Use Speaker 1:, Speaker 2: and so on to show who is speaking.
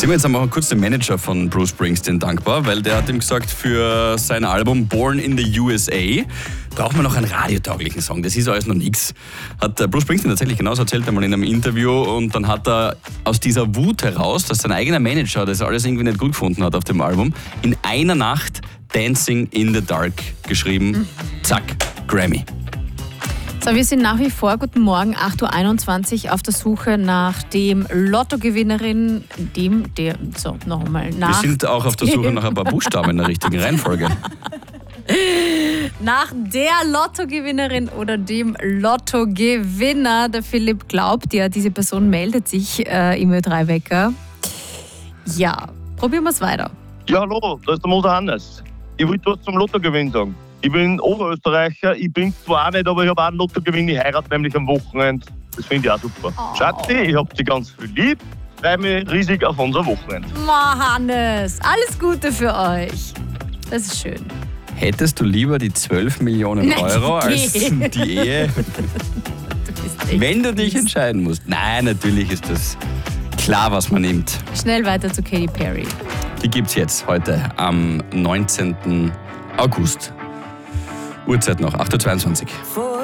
Speaker 1: Sind wir jetzt einmal kurz dem Manager von Bruce Springsteen dankbar, weil der hat ihm gesagt, für sein Album Born in the USA braucht man noch einen radiotauglichen Song. Das ist alles noch nichts. Hat Bruce Springsteen tatsächlich genauso erzählt einmal in einem Interview, und dann hat er aus dieser Wut heraus, dass sein eigener Manager das alles irgendwie nicht gut gefunden hat auf dem Album, in einer Nacht Dancing in the Dark geschrieben. Zack, Grammy.
Speaker 2: So, wir sind nach wie vor, guten Morgen, 8.21 Uhr auf der Suche nach dem Lottogewinnerin,
Speaker 1: Wir sind auch auf der Suche nach ein paar Buchstaben in der richtigen Reihenfolge.
Speaker 2: Nach der Lottogewinnerin oder dem Lottogewinner. Der Philipp glaubt ja, diese Person meldet sich im Ö3-Wecker. Ja, probieren wir es weiter.
Speaker 3: Ja, hallo, da ist der Moser Hannes. Ich wollte was zum Lottogewinn sagen. Ich bin Oberösterreicher, ich bin zwar auch nicht, aber ich habe auch einen Lottogewinn. Ich heirate nämlich am Wochenende. Das finde ich auch super. Schatzi, ich hab Sie ganz viel lieb. Freue mich riesig auf unser Wochenende.
Speaker 2: Hannes, alles Gute für euch. Das ist schön.
Speaker 1: Hättest du lieber die 12 Millionen Euro als die Ehe? Wenn du dich entscheiden musst. Nein, natürlich ist das klar, was man nimmt.
Speaker 2: Schnell weiter zu Katy Perry.
Speaker 1: Die gibt's jetzt heute am 19. August. Uhrzeit noch, 8.22 Uhr.